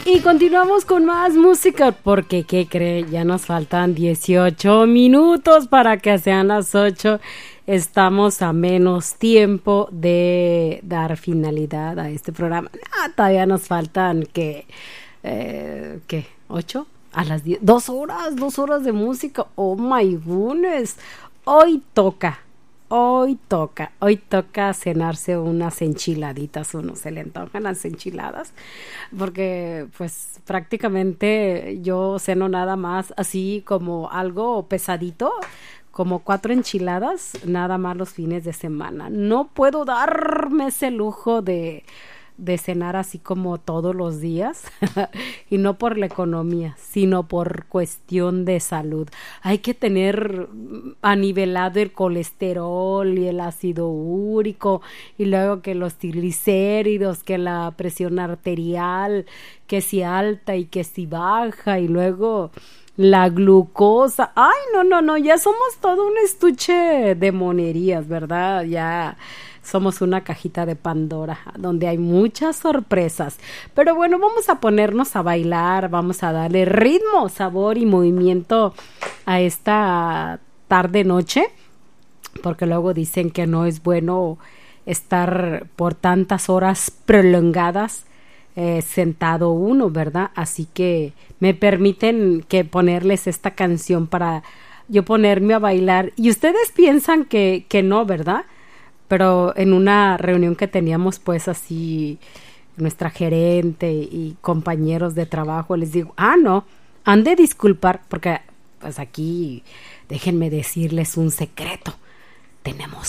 Y continuamos con más música porque, ¿qué cree? Ya nos faltan 18 minutos para que sean las 8. Estamos a menos tiempo de dar finalidad a este programa. Todavía nos faltan, ¿qué? ¿8? A las 10. 2 horas de música. Oh my goodness. Hoy toca cenarse unas enchiladitas. Uno se le antojan las enchiladas porque pues prácticamente yo ceno nada más así como algo pesadito, como 4 enchiladas nada más los fines de semana. No puedo darme ese lujo de cenar así como todos los días y no por la economía, sino por cuestión de salud. Hay que tener anivelado el colesterol y el ácido úrico y luego que los triglicéridos, que la presión arterial, que si alta y que si baja y luego la glucosa. Ay, no, ya somos todo un estuche de monerías, ¿verdad? Ya somos una cajita de Pandora donde hay muchas sorpresas. Pero bueno, vamos a ponernos a bailar, vamos a darle ritmo, sabor y movimiento a esta tarde-noche, porque luego dicen que no es bueno estar por tantas horas prolongadas sentado uno, ¿verdad? Así que me permiten que ponerles esta canción para yo ponerme a bailar. Y ustedes piensan que no, ¿verdad? Pero en una reunión que teníamos pues así nuestra gerente y compañeros de trabajo, les digo, no, han de disculpar porque pues aquí déjenme decirles un secreto, tenemos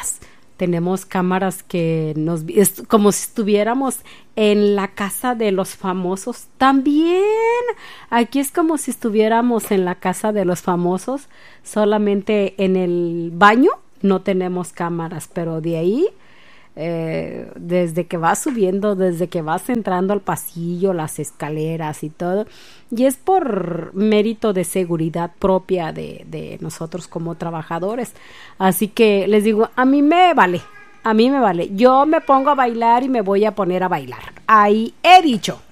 cámaras que es como si estuviéramos en la casa de los famosos. También aquí es como si estuviéramos en la casa de los famosos, solamente en el baño no tenemos cámaras, pero de ahí desde que vas subiendo, desde que vas entrando al pasillo, las escaleras y todo, y es por mérito de seguridad propia de nosotros como trabajadores. Así que les digo, a mí me vale, yo me pongo a bailar y me voy a poner a bailar, ahí he dicho.